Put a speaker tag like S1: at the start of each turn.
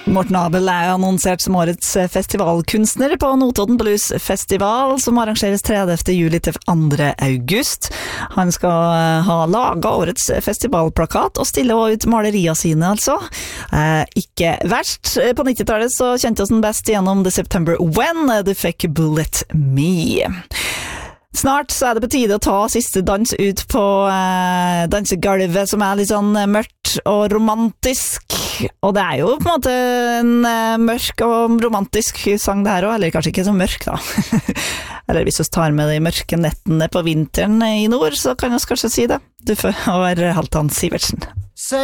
S1: Morten Abel annonsert som årets festivalkunstner på Notodden Blues Festival, som arrangeres 30. juli til 2. august. Han skal ha laget årets festivalplakat og stille ut malerier sine, altså. Ikke verst. På 90-tallet så kjente oss den best gjennom The September When du fikk Bullet Me. Snart så det på tide å ta siste dans ut på dansegulvet, som litt sånn mørkt og romantisk. Og det jo på en måte en mørk og romantisk sang det her også, eller kanskje ikke så mørk da. Eller hvis vi tar med de mørke nettene på vinteren i nord, så kan vi kanskje si det. Du får høre Halvdan Sivertsen.